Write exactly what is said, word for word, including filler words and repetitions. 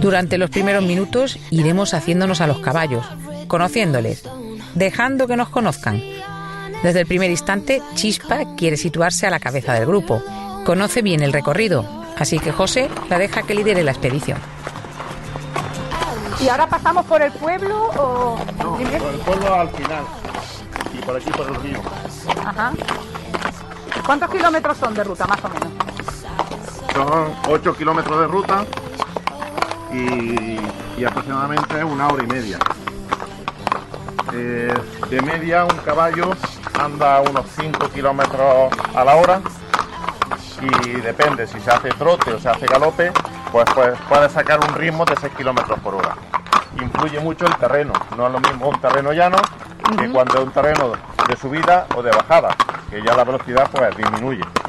Durante los primeros minutos iremos haciéndonos a los caballos, conociéndoles, dejando que nos conozcan. Desde el primer instante, Chispa quiere situarse a la cabeza del grupo. Conoce bien el recorrido, así que José la deja que lidere la expedición. ¿Y ahora pasamos por el pueblo o...? No, por el pueblo al final. Y por aquí por el río. Ajá. ¿Cuántos kilómetros son de ruta, más o menos? Son ocho kilómetros de ruta y, y aproximadamente una hora y media. Eh, de media un caballo anda unos cinco kilómetros a la hora y depende si se hace trote o se hace galope, pues, pues puede sacar un ritmo de seis kilómetros por hora. Influye mucho el terreno, no es lo mismo un terreno llano que cuando es un terreno de subida o de bajada, que ya la velocidad pues disminuye.